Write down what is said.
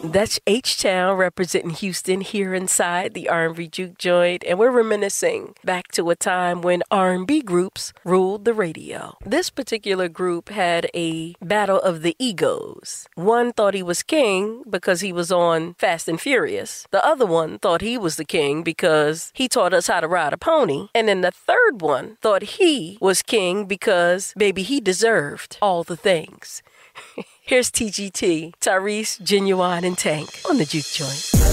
That's H-Town representing Houston here inside the R&B Juke Joint, and we're reminiscing back to a time when R&B groups ruled the radio. This particular group had a battle of the egos. One thought he was king because he was on Fast and Furious. The other one thought he was the king because he taught us how to ride a pony. And then the third one thought he was king because, baby, he deserved all the things. Here's TGT, Tyrese, Genuine, and Tank on the Juke Joint.